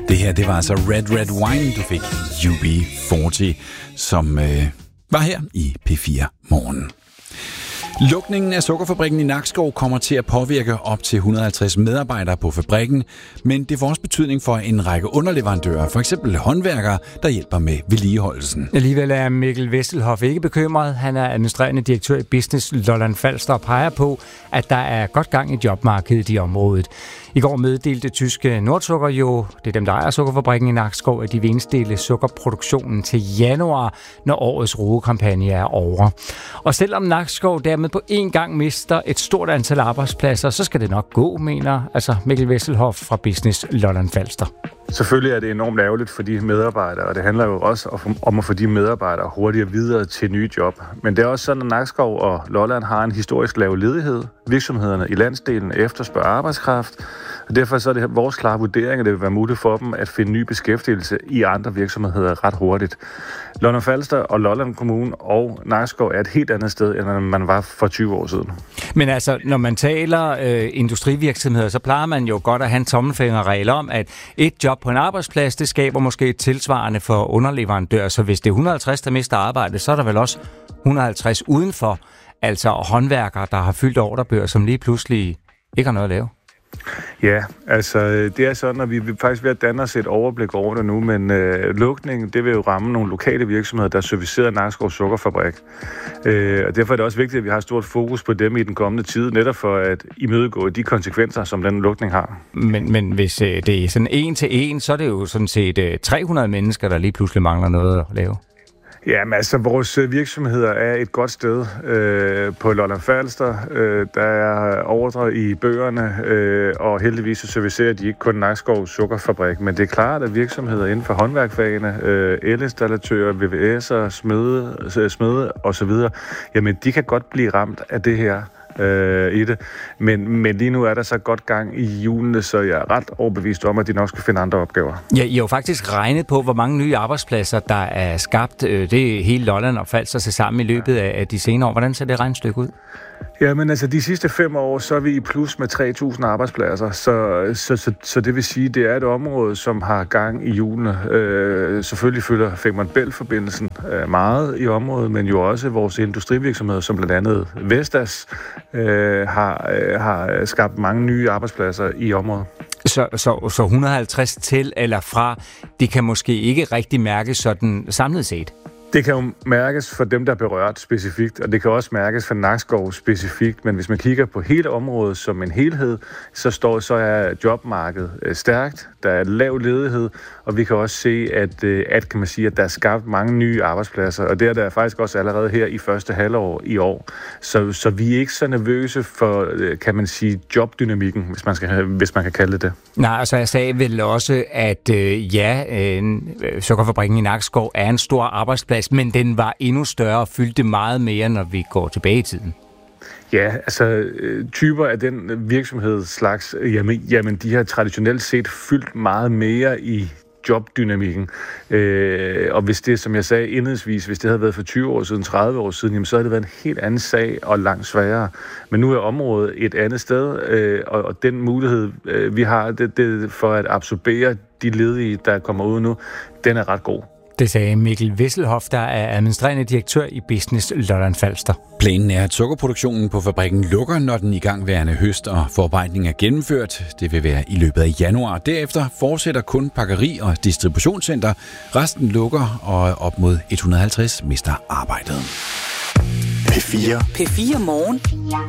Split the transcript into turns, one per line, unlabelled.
Det her, det var altså Red Red Wine, du fik UB40, som var her i P4 Morgen. Lukningen af sukkerfabrikken i Nakskov kommer til at påvirke op til 150 medarbejdere på fabrikken, men det får også betydning for en række underleverandører, for eksempel håndværkere, der hjælper med vedligeholdelsen.
Alligevel er Mikkel Vesselhoff ikke bekymret. Han er administrerende direktør i Business Lolland Falster og peger på, at der er godt gang i jobmarkedet i området. I går meddelte tyske Nordsukker jo, det er dem, der ejer sukkerfabrikken i Nakskov, at de vil indstille sukkerproduktionen til januar, når årets rodekampagne er over. Og selvom Nakskov dermed på en gang mister et stort antal arbejdspladser, så skal det nok gå, mener Mikkel Vesselhoff fra Business Lolland Falster.
Selvfølgelig er det enormt ærgerligt for de medarbejdere, og det handler jo også om at få de medarbejdere hurtigere videre til nye job. Men det er også sådan, at Nakskov og Lolland har en historisk lav ledighed. Virksomhederne i landsdelen efterspørger arbejdskraft, og derfor så er det vores klare vurdering, at det vil være muligt for dem at finde ny beskæftigelse i andre virksomheder ret hurtigt. Lolland Falster og Lolland Kommune og Nakskov er et helt andet sted, end man var for 20 år siden.
Men når man taler industrivirksomheder, så plejer man jo godt at have en tommelfingerregel om, at et job på en arbejdsplads, det skaber måske et tilsvarende for underleverandører. Så hvis det er 150, der mister arbejde, så er der vel også 150 udenfor, altså håndværkere, der har fyldt ordrebøger, som lige pludselig ikke har noget at lave.
Ja, det er sådan, at vi er faktisk ved at danne os et overblik over det nu, men lukningen, det vil jo ramme nogle lokale virksomheder, der servicerer Nakskov Sukkerfabrik. Og derfor er det også vigtigt, at vi har stort fokus på dem i den kommende tid, netop for at imødegå de konsekvenser, som den lukning har.
Men hvis det er sådan en til en, så er det jo sådan set 300 mennesker, der lige pludselig mangler noget at lave.
Ja, men vores virksomheder er et godt sted på Lolland Falster. Der er ordre i bøgerne, og heldigvis så servicerer de ikke kun Nakskov Sukkerfabrik, men det er klart, at virksomheder inden for håndværkfagene, elinstallatører, VVS'er, smede osv., jamen de kan godt blive ramt af det her i det. Men lige nu er der så godt gang i hjulene, så jeg er ret overbevist om, at de nok skal finde andre opgaver.
Ja, I har jo faktisk regnet på, hvor mange nye arbejdspladser, der er skabt. Det er hele Lolland og Falster til sammen i løbet af de senere år. Hvordan ser det regnestykke ud?
Ja, men de sidste 5 år, så er vi i plus med 3.000 arbejdspladser. Så det vil sige, det er et område, som har gang i hjulene. Selvfølgelig følger Femern Bælt-forbindelsen meget i området, men jo også vores industrivirksomheder, som blandt andet Vestas, har skabt mange nye arbejdspladser i området.
Så 150 til eller fra, det kan måske ikke rigtig mærkes sådan samlet set?
Det kan jo mærkes for dem, der er berørt specifikt, og det kan også mærkes for Nakskov specifikt, men hvis man kigger på hele området som en helhed, så er jobmarkedet stærkt, der er lav ledighed, og vi kan også se, at kan man sige, at der er skabt mange nye arbejdspladser, og det er der faktisk også allerede her i første halvår i år. Så vi er ikke så nervøse for, kan man sige, jobdynamikken, hvis man kan kalde det.
Nej, altså jeg sagde vel også, at sukkerfabrikken i Nakskov er en stor arbejdsplads, men den var endnu større og fyldte meget mere, når vi går tilbage i tiden.
Ja, typer af den virksomhedsslags, jamen de har traditionelt set fyldt meget mere i jobdynamikken. Og hvis det, som jeg sagde indledningsvis, hvis det havde været for 20 år siden, 30 år siden, jamen, så havde det været en helt anden sag og langt sværere. Men nu er området et andet sted, og den mulighed, vi har det for at absorbere de ledige, der kommer ud nu, den er ret god.
Det sagde Mikkel Vesselhoff, der er administrerende direktør i Business Lolland Falster.
Planen er, at sukkerproduktionen på fabrikken lukker, når den igangværende høst og forarbejdning er gennemført. Det vil være i løbet af januar. Derefter fortsætter kun pakkeri og distributionscenter. Resten lukker, og op mod 150 mister arbejdet.
P4 Morgen.